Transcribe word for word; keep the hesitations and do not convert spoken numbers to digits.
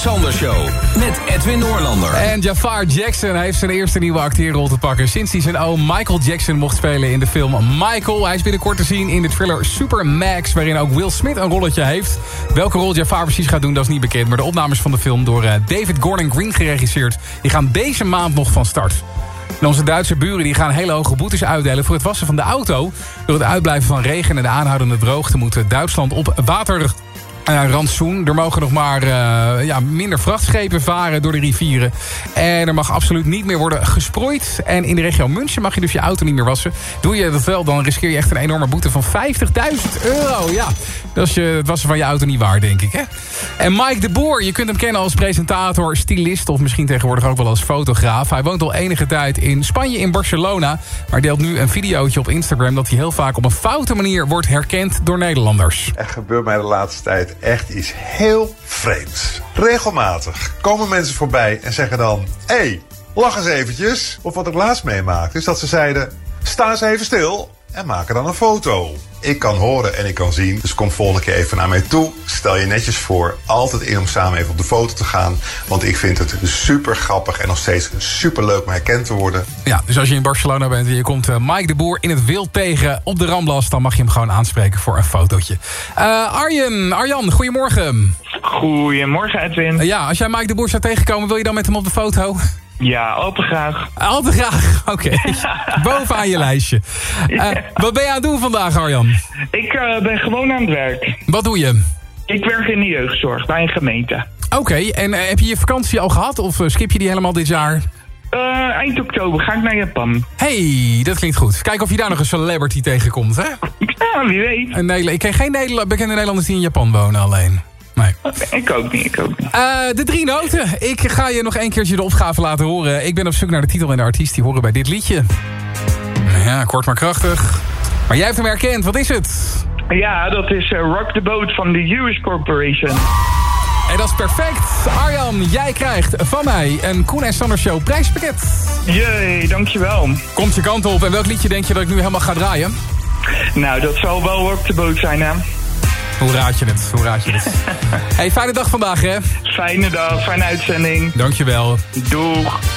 Sander Show met Edwin Noorlander. En Jafar Jackson heeft zijn eerste nieuwe acteerrol te pakken sinds hij zijn oom Michael Jackson mocht spelen in de film Michael. Hij is binnenkort te zien in de thriller Super Max, waarin ook Will Smith een rolletje heeft. Welke rol Jafar precies gaat doen, dat is niet bekend. Maar de opnames van de film door David Gordon Green geregisseerd, die gaan deze maand nog van start. En onze Duitse buren die gaan hele hoge boetes uitdelen voor het wassen van de auto. Door het uitblijven van regen en de aanhoudende droogte moet Duitsland op water... Uh, rantsoen. Er mogen nog maar uh, ja, minder vrachtschepen varen door de rivieren. En er mag absoluut niet meer worden gesproeid. En in de regio München mag je dus je auto niet meer wassen. Doe je dat wel, dan riskeer je echt een enorme boete van vijftigduizend euro. Ja, dat is je, het wassen van je auto niet waar, denk ik. Hè? En Mike de Boer, je kunt hem kennen als presentator, stylist... of misschien tegenwoordig ook wel als fotograaf. Hij woont al enige tijd in Spanje, in Barcelona... maar deelt nu een videootje op Instagram... dat hij heel vaak op een foute manier wordt herkend door Nederlanders. Er gebeurt mij de laatste tijd echt iets heel vreemds. Regelmatig komen mensen voorbij en zeggen dan... hé, hey, lach eens eventjes. Of wat ik laatst meemaakte is dat ze zeiden... sta eens even stil en maak er dan een foto. Ik kan horen en ik kan zien, dus kom volgende keer even naar mij toe. Stel je netjes voor, altijd in om samen even op de foto te gaan. Want ik vind het super grappig en nog steeds super leuk om herkend te worden. Ja, dus als je in Barcelona bent en je komt uh, Mike de Boer in het wild tegen op de Ramblas... dan mag je hem gewoon aanspreken voor een fotootje. Uh, Arjen, Arjan, goedemorgen. Goedemorgen, Edwin. Uh, ja, als jij Mike de Boer zou tegenkomen, wil je dan met hem op de foto? Ja, al te graag. Al te graag, oké. Okay. Bovenaan je lijstje. Uh, ja. Wat ben je aan het doen vandaag, Arjan? Ik uh, ben gewoon aan het werk. Wat doe je? Ik werk in de jeugdzorg bij een gemeente. Oké, okay. en uh, heb je je vakantie al gehad of uh, skip je die helemaal dit jaar? Uh, eind oktober ga ik naar Japan. Hey, dat klinkt goed. Kijk of je daar nog een celebrity tegenkomt, hè? Ja, wie weet. Een Nederla- ik ken geen Nederla- bekende Nederlanders die in Japan wonen alleen. Nee. Ik ook niet, ik ook niet. Uh, de drie noten. Ik ga je nog een keertje de opgave laten horen. Ik ben op zoek naar de titel en de artiest die horen bij dit liedje. Ja, kort maar krachtig. Maar jij hebt hem herkend. Wat is het? Ja, dat is uh, Rock the Boat van de U S Corporation. En dat is perfect. Arjan, jij krijgt van mij een Koen en Sander Show prijspakket. Jee, dankjewel. Komt je kant op. En welk liedje denk je dat ik nu helemaal ga draaien? Nou, dat zal wel Rock the Boat zijn, hè? Hoe raad je het? Hoe raad je het? Hey, fijne dag vandaag, hè? Fijne dag, fijne uitzending. Dankjewel. Doeg.